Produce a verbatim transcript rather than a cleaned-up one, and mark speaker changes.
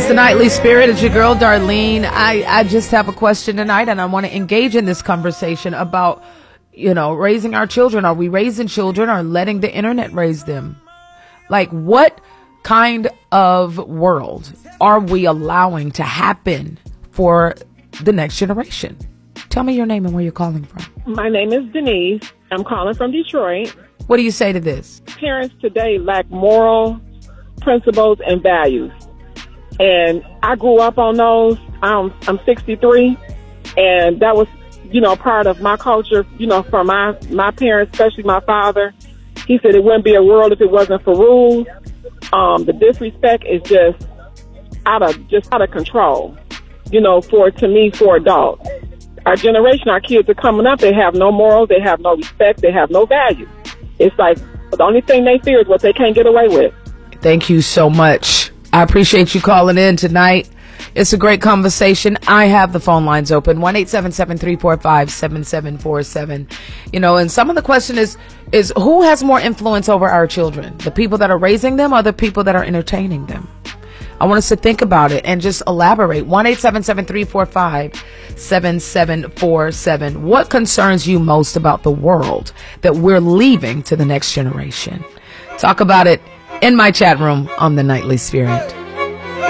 Speaker 1: is the Nightly Spirit. It's your girl, Darlene. I, I just have a question tonight, and I want to engage in this conversation about, you know, raising our children. Are we raising children or letting the internet raise them? Like, what kind of world are we allowing to happen for the next generation? Tell me your name and where you're calling from.
Speaker 2: My name is Denise. I'm calling from Detroit.
Speaker 1: What do you say to this?
Speaker 2: Parents today lack moral principles and values. And I grew up on those. I'm, I'm sixty-three, and that was, you know, part of my culture, you know, from my, my parents, especially my father. He said it wouldn't be a world if it wasn't for rules. Um, the disrespect is just out of, just out of control, you know, for, to me, for adults. Our generation, our kids are coming up, they have no morals, they have no respect, they have no value. It's like the only thing they fear is what they can't get away with.
Speaker 1: Thank you so much. I appreciate you calling in tonight. It's a great conversation. I have the phone lines open, one eight seven seven, three four five, seven seven four seven. You know, and some of the question is, is who has more influence over our children? The people that are raising them or the people that are entertaining them? I want us to think about it and just elaborate. one eight seven seven, three four five, seven seven four seven. What concerns you most about the world that we're leaving to the next generation? Talk about it in my chat room on the Nightly Spirit.